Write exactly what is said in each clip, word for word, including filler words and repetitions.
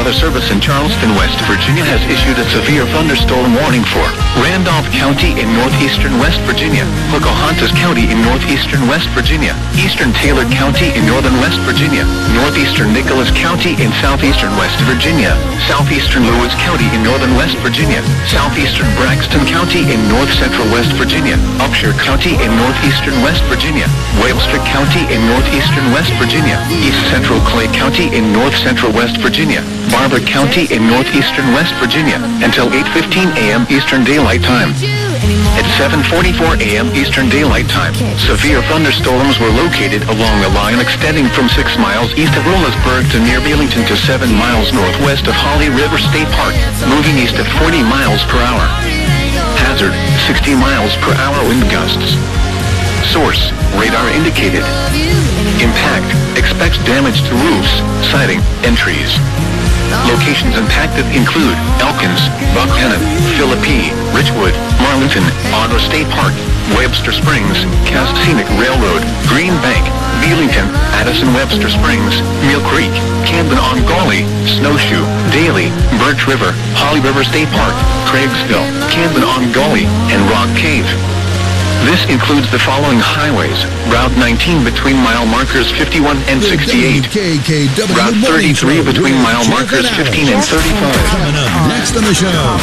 Weather Service in Charleston, West Virginia has issued a severe thunderstorm warning for Randolph County in northeastern West Virginia, Pocahontas County in northeastern West Virginia, eastern Taylor County in northern West Virginia, northeastern Nicholas County in southeastern West Virginia, southeastern Lewis County in northern West Virginia, southeastern Braxton County in north central West Virginia, Upshur County in northeastern West Virginia, Webster County in northeastern West Virginia, east central Clay County in north central West Virginia, Barber County in northeastern West Virginia, until eight fifteen a.m. Eastern Daylight Time. At seven forty-four a.m. Eastern Daylight Time, severe thunderstorms were located along a line extending from six miles east of Rollesburg to near Belington to seven miles northwest of Holly River State Park, moving east at forty miles per hour. Hazard, sixty miles per hour wind gusts. Source, radar indicated. Impact, expects damage to roofs, siding, and trees. Locations impacted include Elkins, Buckhannon, Philippi, Richwood, Marlinton, Auto State Park, Webster Springs, Cass Scenic Railroad, Green Bank, Belington, Addison-Webster Springs, Mill Creek, Camden-on-Gauley, Snowshoe, Daly, Birch River, Holly River State Park, Craigsville, Camden-on-Gauley, and Rock Cave. This includes the following highways: Route nineteen between mile markers fifty-one and sixty-eight. Route thirty-three between mile markers fifteen and thirty-five. Coming up next on the show.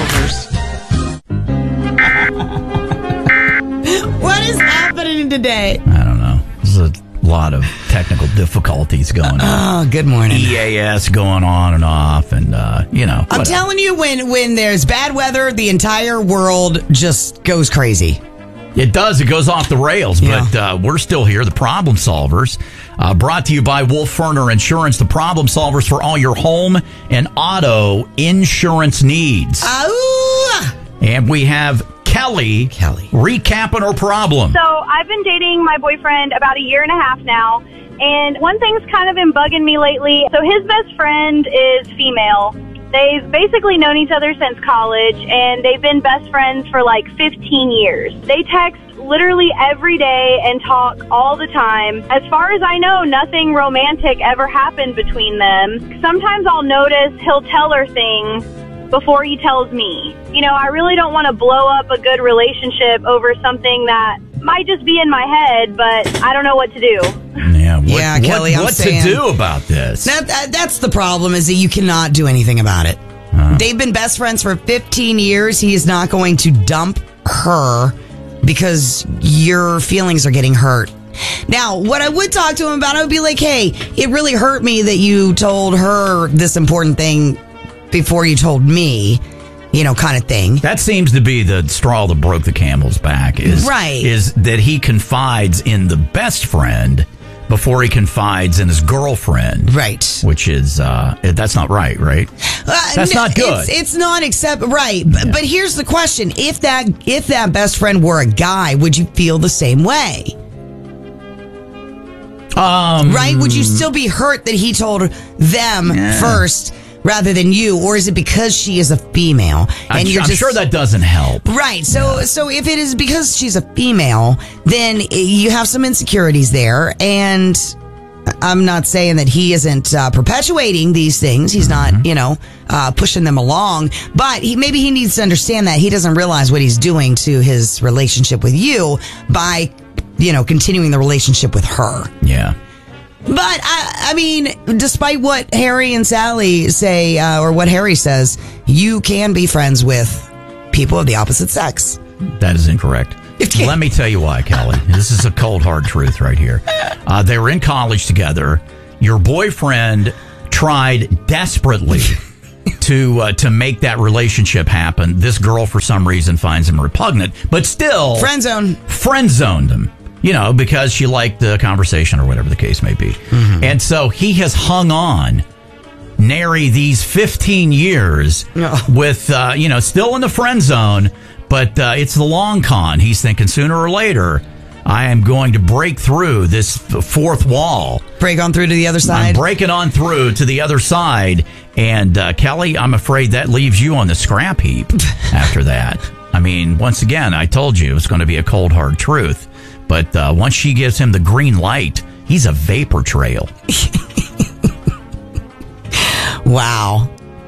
What is happening today? I don't know. There's a lot of technical difficulties going on. Oh, good morning. E A S going on and off, and, uh, you know. I'm whatever. telling you, when, when there's bad weather, the entire world just goes crazy. It does. It goes off the rails, Yeah. but uh, we're still here, the Problem Solvers. Uh, brought to you by Wolf Ferner Insurance, the Problem Solvers for all your home and auto insurance needs. Oh! And we have Kelly, Kelly. recapping her problem. So I've been dating my boyfriend about a year and a half now, and one thing's kind of been bugging me lately. So his best friend is female. They've basically known each other since college, and they've been best friends for like fifteen years. They text literally every day and talk all the time. As far as I know, nothing romantic ever happened between them. Sometimes I'll notice he'll tell her things before he tells me. You know, I really don't want to blow up a good relationship over something that might just be in my head, but I don't know what to do. Yeah, what, Yeah, what, Kelly, I'm what saying- to do about this? That, that, that's the problem, is that you cannot do anything about it. Uh-huh. They've been best friends for fifteen years. He is not going to dump her because your feelings are getting hurt. Now, what I would talk to him about, I would be like, hey, it really hurt me that you told her this important thing before you told me, you know, kind of thing. That seems to be the straw that broke the camel's back. Is, Right. Is that he confides in the best friend before he confides in his girlfriend. Right. Which is, uh, that's not right, right? Uh, That's no, not good. It's, it's not accept right. But, Yeah. but here's the question: if that if that best friend were a guy, would you feel the same way? Um, Right? Would you still be hurt that he told them Yeah. first rather than you, or is it because she is a female and I'm, you're I'm just sure that doesn't help. right? So so if it is because she's a female, then you have some insecurities there, and I'm not saying that he isn't uh, perpetuating these things. He's Mm-hmm. not, you know, uh, pushing them along. But he, maybe he needs to understand that he doesn't realize what he's doing to his relationship with you by, you know, continuing the relationship with her. Yeah. But, I, I mean, despite what Harry and Sally say, uh, or what Harry says, you can be friends with people of the opposite sex. That is incorrect. Let me tell you why, Kelly. This is a cold, hard truth right here. Uh, they were in college together. Your boyfriend tried desperately to uh, to make that relationship happen. This girl, for some reason, finds him repugnant, but still Friend zone. friend zoned him. You know, because she liked the conversation or whatever the case may be. Mm-hmm. And so he has hung on nary these fifteen years Oh. with, uh, you know, still in the friend zone, but uh, it's the long con. He's thinking sooner or later, I am going to break through this fourth wall. Break on through to the other I'm side. breaking on through to the other side. And uh, Kelly, I'm afraid that leaves you on the scrap heap after that. I mean, once again, I told you it was going to be a cold, hard truth. But uh, once she gives him the green light, he's a vapor trail. Wow.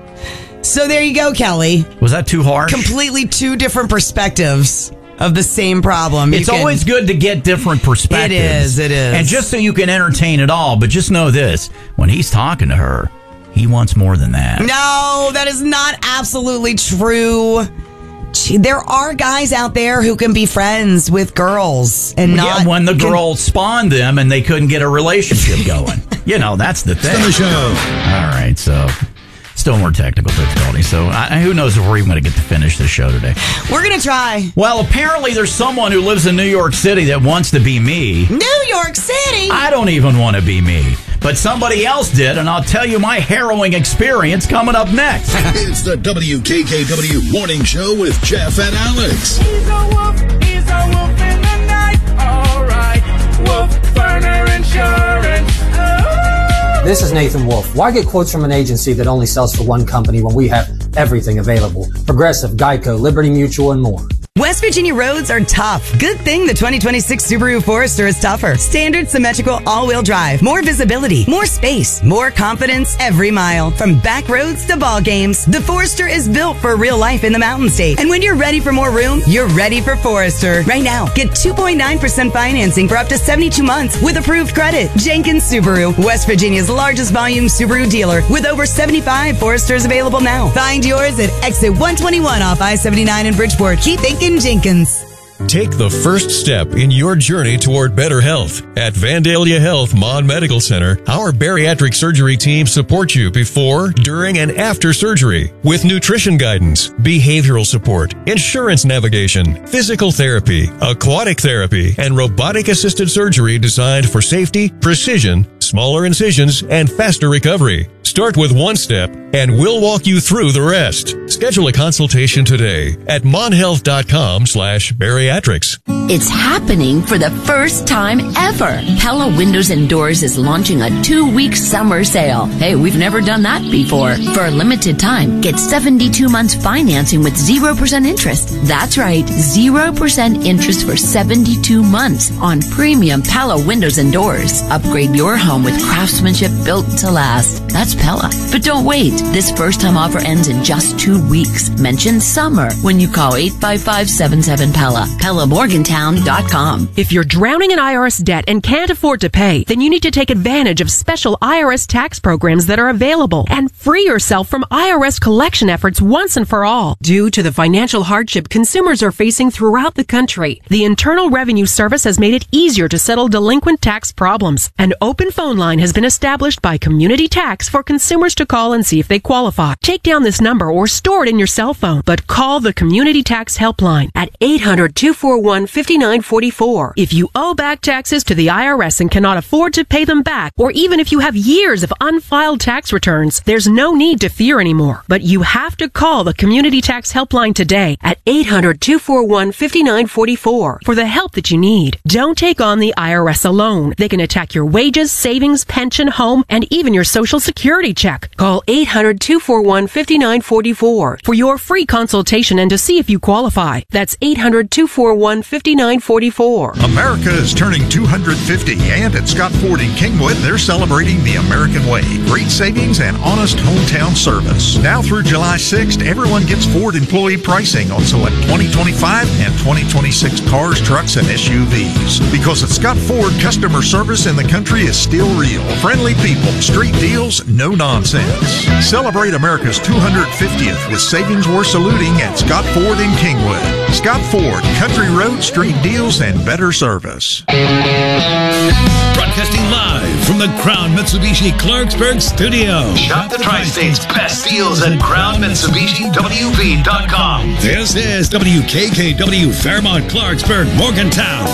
So there you go, Kelly. Was that too harsh? Completely two different perspectives of the same problem. It's You can- always good to get different perspectives. It is, it is. And just so you can entertain it all, but just know this, when he's talking to her, he wants more than that. No, that is not absolutely true. Gee, There are guys out there who can be friends with girls and not. Yeah, when the can- girl spawned them and they couldn't get a relationship going. You know, that's the thing. On the show. All right, so still more technical difficulties. So I, who knows if we're even going to get to finish this show today. We're going to try. Well, apparently there's someone who lives in New York City that wants to be me. New York City. I don't even want to be me. But somebody else did, and I'll tell you my harrowing experience coming up next. It's the W K K W Morning Show with Jeff and Alex. He's a wolf, he's a wolf in the night. All right, Wolf Burner Insurance. Oh. This is Nathan Wolf. Why get quotes from an agency that only sells for one company when we have everything available? Progressive, Geico, Liberty Mutual, and more. West Virginia roads are tough. Good thing the twenty twenty-six Subaru Forester is tougher. Standard symmetrical all-wheel drive. More visibility. More space. More confidence every mile. From back roads to ball games, the Forester is built for real life in the Mountain State. And when you're ready for more room, you're ready for Forester. Right now, get two point nine percent financing for up to seventy-two months with approved credit. Jenkins Subaru, West Virginia's largest volume Subaru dealer with over seventy-five Foresters available now. Find yours at exit one twenty-one off I seventy-nine in Bridgeport. Keep thinking Jenkins. Take the first step in your journey toward better health. At Vandalia Health Mon Medical Center, our bariatric surgery team supports you before, during, and after surgery with nutrition guidance, behavioral support, insurance navigation, physical therapy, aquatic therapy, and robotic-assisted surgery designed for safety, precision, smaller incisions, and faster recovery. Start with one step, and we'll walk you through the rest. Schedule a consultation today at monhealth.com slash bariatrics. It's happening for the first time ever. Pella Windows and Doors is launching a two-week summer sale. Hey, we've never done that before. For a limited time, get seventy-two months financing with zero percent interest. That's right, zero percent interest for seventy-two months on premium Pella Windows and Doors. Upgrade your home with craftsmanship built to last. That's Pella. But don't wait. This first-time offer ends in just two weeks. Mention summer when you call eight five five, seven seven, Pella. Pella Morgantown dot com. If you're drowning in I R S debt and can't afford to pay, then you need to take advantage of special I R S tax programs that are available and free yourself from I R S collection efforts once and for all. Due to the financial hardship consumers are facing throughout the country, the Internal Revenue Service has made it easier to settle delinquent tax problems. An open phone line has been established by Community Tax for consumers to call and see if they qualify. Take down this number or store it in your cell phone, but call the Community Tax Helpline at eight hundred, two four one, five nine four four. If you owe back taxes to the I R S and cannot afford to pay them back, or even if you have years of unfiled tax returns, there's no need to fear anymore. But you have to call the Community Tax Helpline today at eight hundred, two four one, five nine four four for the help that you need. Don't take on the I R S alone. They can attack your wages, savings, pension, home, and even your Social Security check. Call eight hundred, two four one, five nine four four for your free consultation and to see if you qualify. That's eight hundred, two four one, five nine four four. America is turning two hundred fifty, and at Scott Ford in Kingwood, they're celebrating the American way. Great savings and honest hometown service. Now through July sixth, everyone gets Ford employee pricing on select twenty twenty-five and twenty twenty-six cars, trucks, and S U Vs. Because at Scott Ford, customer service in the country is still real. Friendly people, street deals, no nonsense. Celebrate America's two hundred fiftieth with savings worth saluting at Scott Ford in Kingwood. Scott Ford, country road, street deals, and better service. Broadcasting live from the Crown Mitsubishi Clarksburg studio. Shop the Tri-State's best deals at Crown Mitsubishi W P dot com. This is W K K W Fairmont Clarksburg Morgantown.